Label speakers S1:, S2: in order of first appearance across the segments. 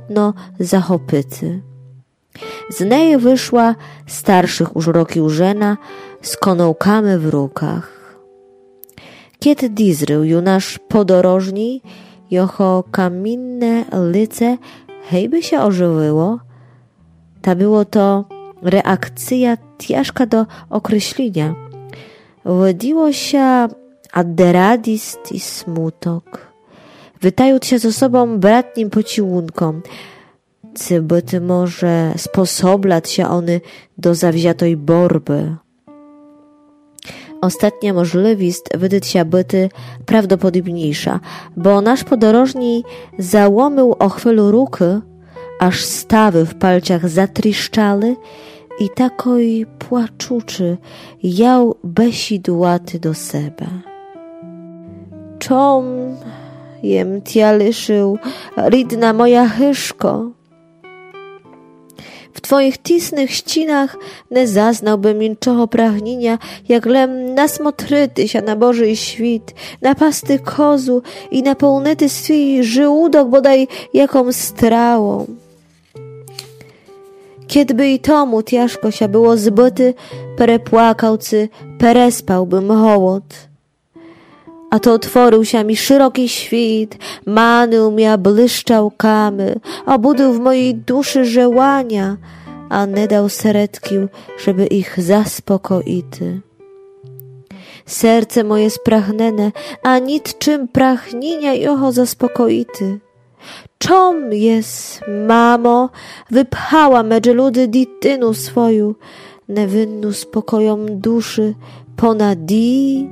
S1: samotno zachopyty. Z niej wyszła starszych už rokił żena z konąłkami w rukach. Kiedy dizrył junasz podorożni, jocho kamienne lice hejby się ożywiło, ta było to reakcja ciężka do określenia. Wodziło się aderadist i smutok. Wytajuć się ze sobą bratnim pociłunkom, czy byty może sposoblać się one do zawziatoj borby. Ostatnia możliwość wydać się byty prawdopodobniejsza, bo nasz podorożni załomył o chwilu ruki, aż stawy w palciach zatriszczały i takoj płaczuczy jał besidłaty do sebe. Czom jem tia lyszył, ridna moja hyszko. W twoich tisnych ścinach nie zaznałbym niczego pragnienia, jak lem na smotryty się na Boży świt, na pasty kozu i na pełnety swój żołudok bodaj jaką strawą. Kiedby i tomu ciężko się było zbyty, perepłakałcy, perespałbym hołod. A to otworzył się mi szeroki świt, manył mnie błyszczałkami, obudził w mojej duszy żełania, a nie dał seretkił, żeby ich zaspokoity. Serce moje spragnene, a niczym pragnienia joho zaspokoity. Czom jest, mamo, wypchała medże ludy ditynu swoją, niewinnu spokojom duszy, ponad di.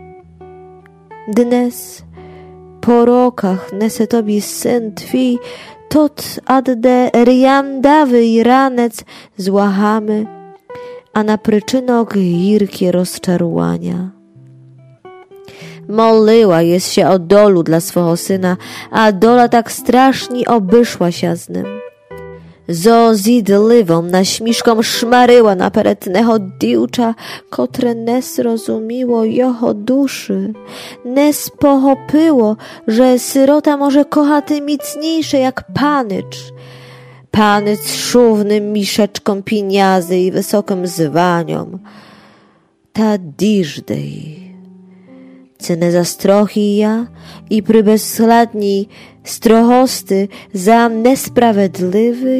S1: Dnes, po rokach, nese tobie syn twój, tot adde riandawy i ranec złachamy, a na przyczynok girkie rozczarowania. Moliła jest się o dolu dla swego syna, a dola tak strasznie obyszła się z nim. Zo zidliwą na śmiszką szmaryła na peretnego diwcza, kotre nie zrozumiło jeho duszy, nie spochopyło, że syrota może kochaty micniejsze jak panycz. Panycz z szównym miszeczką pieniędzy i wysokim zwaniom. Ta diżdej. Cene zastrochy ja i pry bezsladni strohosty za nesprawiedliwy.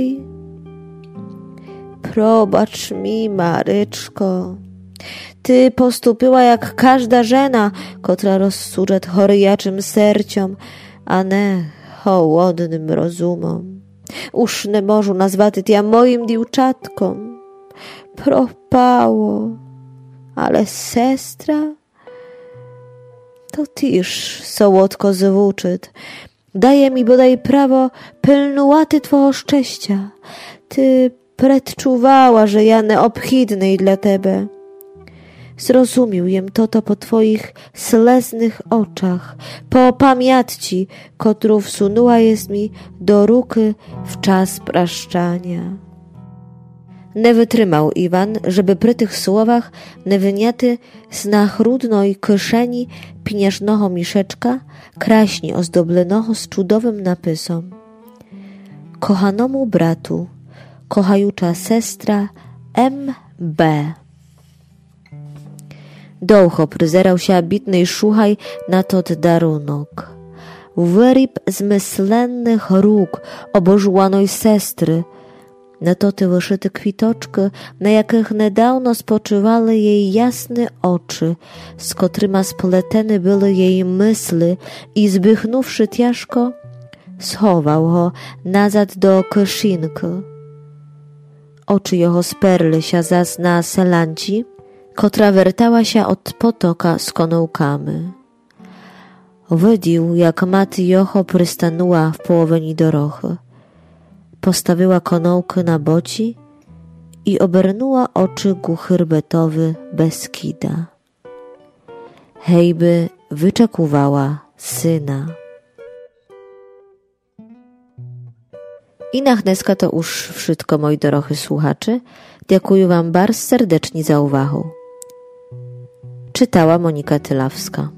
S1: Probacz mi, Maryczko, ty postąpiła jak każda żena, kotra rozsudza choryjaczym serciom, a nie hołodnym rozumom. Uż nie możu nazwać ja moim diwczatkom. Propało, ale sestra? To tyż sołodko zwuczyt. Daje mi bodaj prawo pilnowaty twojego szczęścia. Ty predczuwała, że ja neobchidnej dla tebe. Zrozumił jem to po twoich sleznych oczach, po pamięci, którą wsunęła jest mi do ruky w czas praszczania. Nie wytrzymał Iwan, żeby przy tych słowach nie wyniaty z nachrudnej kieszeni pieniężnego miszeczka, kraśnie ozdoblonego z cudowym napisem. Kochanomu bratu, kochajucza sestra M.B. Dołcho pryzerał się bitnej szuchaj na tot darunok. Wyryb zmyslennych róg obożłanej sestry, na toty wyszyte kwitoczki, na jakich niedawno spoczywały jej jasne oczy, z kotryma spletene były jej myśli i zbychnąwszy ciężko, schował go nazad do kieszynki. Oczy jego sperły się zas na selanci, kotra wertała się od potoka z konąłkami. Widział, jak maty jeho przystanęła w połowinie drogi. Postawiła konąłkę na boci i obernuła oczy ku chyrbetowy Beskida. Hejby wyczekuwała syna. I na chneska to już wszystko, moi drodzy słuchacze. Dziękuję wam bardzo serdecznie za uwagę. Czytała Monika Tylawska.